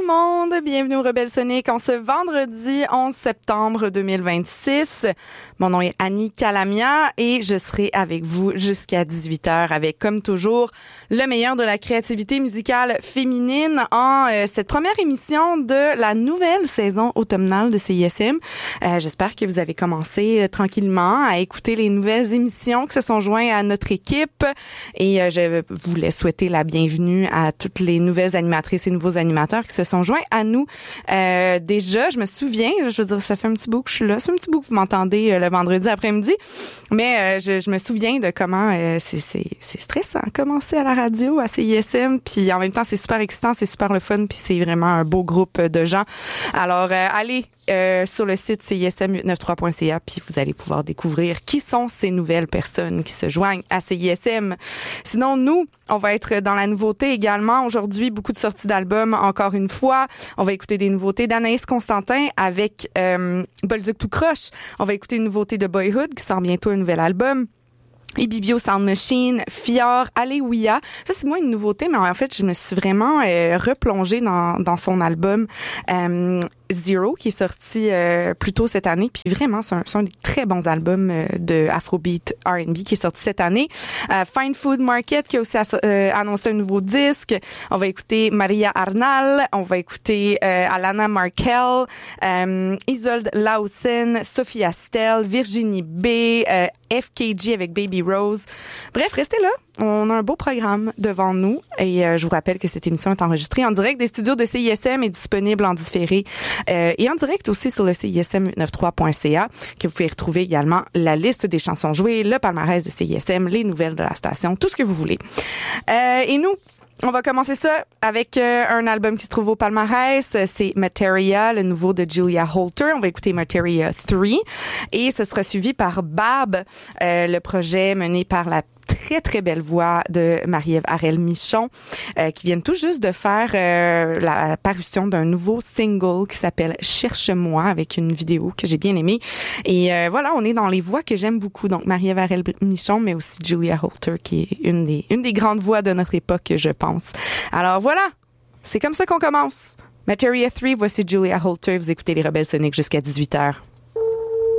le monde, bienvenue au Rebelle Sonic en ce vendredi 11 septembre 2026. Mon nom est Annie Calamia et je serai avec vous jusqu'à 18h avec, comme toujours, le meilleur de la créativité musicale féminine en cette première émission de la nouvelle saison automnale de CISM. J'espère que vous avez commencé tranquillement à écouter les nouvelles émissions qui se sont joints à notre équipe et je voulais souhaiter la bienvenue à toutes les nouvelles animatrices et nouveaux animateurs qui se sont joints à nous. Déjà, je me souviens, je veux dire, ça fait un petit bout que je suis là, c'est un petit bout que vous m'entendez le vendredi après-midi, mais je me souviens de comment c'est stressant commencer à la radio, à CISM, puis en même temps, c'est super excitant, c'est super le fun, puis c'est vraiment un beau groupe de gens. Alors, allez sur le site CISM893.ca, puis vous allez pouvoir découvrir qui sont ces nouvelles personnes qui se joignent à CISM. Sinon, nous, on va être dans la nouveauté également. Aujourd'hui, beaucoup de sorties d'albums, encore une fois. On va écouter des nouveautés d'Anaïs Constantin avec Bolduc tout croche. On va écouter une nouveauté de Boyhood qui sort bientôt un nouvel album. Et Bibio Sound Machine, Fior, Alléluia. Ça, c'est moins une nouveauté, mais en fait, je me suis vraiment replongée dans son album Zero, qui est sorti plus tôt cette année. Puis vraiment, c'est un des très bons albums de Afrobeat R&B qui est sorti cette année. Fine Food Market, qui a aussi annoncé un nouveau disque. On va écouter Maria Arnal. On va écouter Alana Markel, Isolde Lausen, Sophie Astel, Virginie B, FKG avec Baby Rose. Bref, restez là. On a un beau programme devant nous et je vous rappelle que cette émission est enregistrée en direct des studios de CISM et disponible en différé et en direct aussi sur le CISM893.ca, que vous pouvez retrouver également la liste des chansons jouées, le palmarès de CISM, les nouvelles de la station, tout ce que vous voulez. Et nous, on va commencer ça avec un album qui se trouve au palmarès. C'est Materia, le nouveau de Julia Holter. On va écouter Materia 3. Et ce sera suivi par Bab, le projet mené par la très, très belle voix de Marie-Ève Harel-Michon, qui viennent tout juste de faire la parution d'un nouveau single qui s'appelle Cherche-moi, avec une vidéo que j'ai bien aimée. Et voilà, on est dans les voix que j'aime beaucoup. Donc, Marie-Ève Harel-Michon, mais aussi Julia Holter, qui est une des grandes voix de notre époque, je pense. Alors voilà, c'est comme ça qu'on commence. Materia 3, voici Julia Holter. Vous écoutez les Rebelles Sonic jusqu'à 18h.